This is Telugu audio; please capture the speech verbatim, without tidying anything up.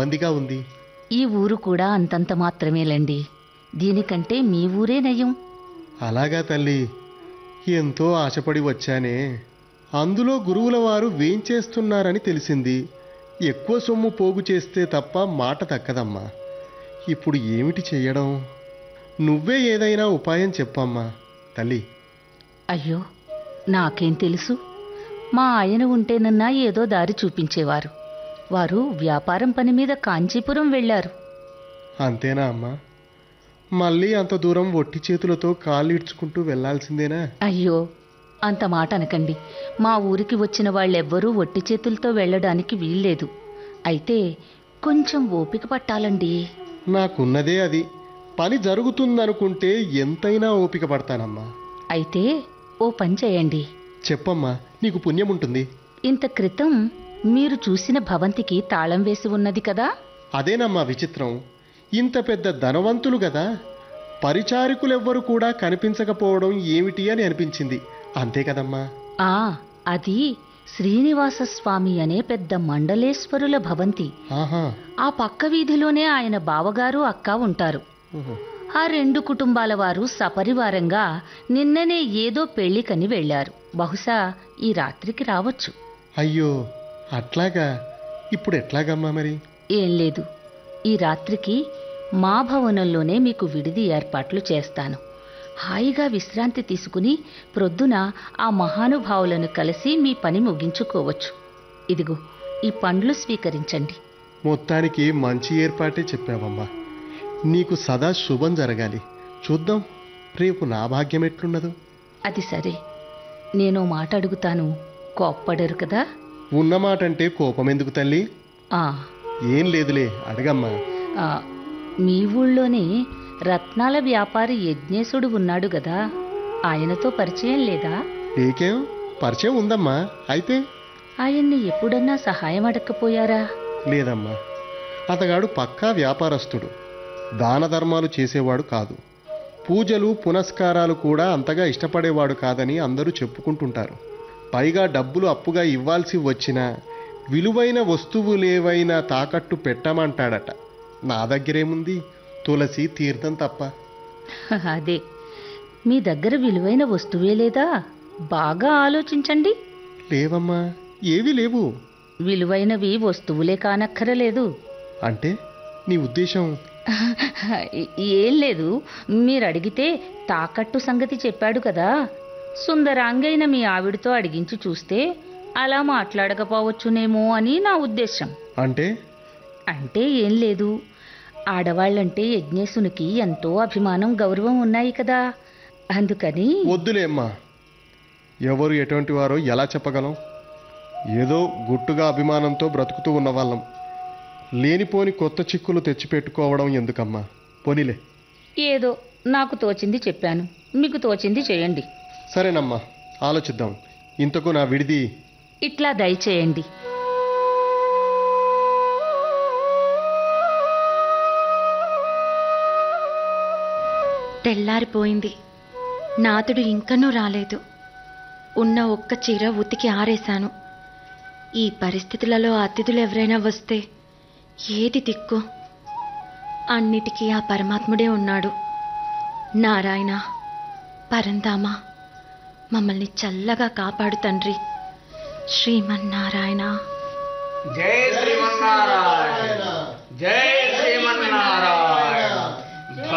ఇబ్బందిగా ఉంది. ఈ ఊరు కూడా అంతంత మాత్రమేలండి. దీనికంటే మీ ఊరే నయం. అలాగా తల్లి, ఎంతో ఆశపడి వచ్చానే. అందులో గురువుల వారు వేంచేస్తున్నారని తెలిసింది. ఎక్కువ సొమ్ము పోగు చేస్తే తప్ప మాట తక్కదమ్మా. ఇప్పుడు ఏమిటి చెయ్యడం? నువ్వే ఏదైనా ఉపాయం చెప్పమ్మా తల్లి. అయ్యో, నాకేం తెలుసు? మా ఆయన ఉంటేనన్నా ఏదో దారి చూపించేవారు. వారు వ్యాపారం పని మీద కాంచీపురం వెళ్లారు. అంతేనా అమ్మా? మళ్ళీ అంత దూరం ఒట్టి చేతులతో కాళ్ళు ఇడ్చుకుంటూ వెళ్లాల్సిందేనా? అయ్యో, అంత మాట అనకండి. మా ఊరికి వచ్చిన వాళ్ళెవ్వరూ ఒట్టి చేతులతో వెళ్లడానికి వీల్లేదు. అయితే కొంచెం ఓపిక పట్టాలండి. నాకున్నదే అది. పని జరుగుతుందనుకుంటే ఎంతైనా ఓపిక పడతానమ్మా. అయితే ఓ పని చేయండి. చెప్పమ్మా, నీకు పుణ్యముంటుంది. ఇంత క్రితం మీరు చూసిన భవంతికి తాళం వేసి ఉన్నది కదా? అదేనమ్మా విచిత్రం. ఇంత పెద్ద ధనవంతులు గదా, పరిచారికులెవ్వరు కూడా కనిపించకపోవడం ఏమిటి అని అనిపించింది. అంతే కదమ్మా? ఆ అది శ్రీనివాస స్వామి అనే పెద్ద మండలేశ్వరుల భవంతి. ఆహా. ఆ పక్క వీధిలోనే ఆయన బావగారు అక్క ఉంటారు. ఆ రెండు కుటుంబాల వారు సపరివారంగా నిన్ననే ఏదో పెళ్లికని వెళ్లారు. బహుశా ఈ రాత్రికి రావచ్చు. అయ్యో, అట్లాగా? ఇప్పుడు ఎట్లాగమ్మా మరి? ఏం లేదు, ఈ రాత్రికి మా భవనంలోనే మీకు విడిది ఏర్పాట్లు చేస్తాను. హాయిగా విశ్రాంతి తీసుకుని ప్రొద్దున ఆ మహానుభావులను కలిసి మీ పని ముగించుకోవచ్చు. ఇదిగో ఈ పండ్లు స్వీకరించండి. మొత్తానికి మంచి ఏర్పాటే చెప్పావమ్మా. నీకు సదా శుభం జరగాలి. చూద్దాం రేపు నా భాగ్యం ఎట్లున్నదో. అది సరే, నేను మాట అడుగుతాను, కోప్పడరు కదా? ఉన్నమాటంటే కోపం ఎందుకు తల్లి? ఆ ఏం లేదులే, అడగమ్మా. ఆ, మీ ఊళ్ళోనే రత్నాల వ్యాపారి యజ్ఞేశుడు ఉన్నాడు గదా, ఆయనతో పరిచయం లేదా? నీకేం పరిచయం ఉందమ్మా. అయితే ఆయన్ని ఎప్పుడన్నా సహాయం అడగకపోయారా? లేదమ్మా, అతగాడు పక్కా వ్యాపారస్తుడు. దాన ధర్మాలు చేసేవాడు కాదు. పూజలు పునస్కారాలు కూడా అంతగా ఇష్టపడేవాడు కాదని అందరూ చెప్పుకుంటుంటారు. పైగా డబ్బులు అప్పుగా ఇవ్వాల్సి వచ్చినా విలువైన వస్తువులేవైనా తాకట్టు పెట్టమంటాడట. నా దగ్గరేముంది, తులసి తీర్థం తప్ప. అదే, మీ దగ్గర విలువైన వస్తువే లేదా? బాగా ఆలోచించండి. లేవమ్మా, ఏవీ లేవు. విలువైనవి వస్తువులే కానక్కరలేదు. అంటే నీ ఉద్దేశం? ఏం లేదు, మీరు అడిగితే తాకట్టు సంగతి చెప్పాడు కదా. సుందరాంగైన మీ ఆవిడతో అడిగించి చూస్తే అలా మాట్లాడకపోవచ్చునేమో అని నా ఉద్దేశం. అంటే అంటే ఏం లేదు, ఆడవాళ్లంటే యజ్ఞేశునికి ఎంతో అభిమానం గౌరవం ఉన్నాయి కదా, అందుకని. వద్దులేమ్మా, ఎవరు ఎటువంటి వారో ఎలా చెప్పగలం? ఏదో గుట్టుగా అభిమానంతో బ్రతుకుతూ ఉన్నవాళ్ళం. లేనిపోని కొత్త చిక్కులు తెచ్చిపెట్టుకోవడం ఎందుకమ్మా? పోనీలే. ఏదో నాకు తోచింది చెప్పాను, మీకు తోచింది చేయండి. సరేనమ్మా, ఆలోచిద్దాం. ఇంతకు నా విడిది ఇట్లా దయచేయండి. తెల్లారిపోయింది. నాతుడు ఇంకనూ రాలేదు. ఉన్న ఒక్క చీర ఉతికి ఆరేశాను. ఈ పరిస్థితులలో అతిథులు ఎవరైనా వస్తే ఏది దిక్కు? అన్నిటికీ ఆ పరమాత్ముడే ఉన్నాడు. నారాయణ, పరంధామ, మమ్మల్ని చల్లగా కాపాడు తండ్రి. శ్రీమన్నారాయణ. జై శ్రీమన్నారాయణ.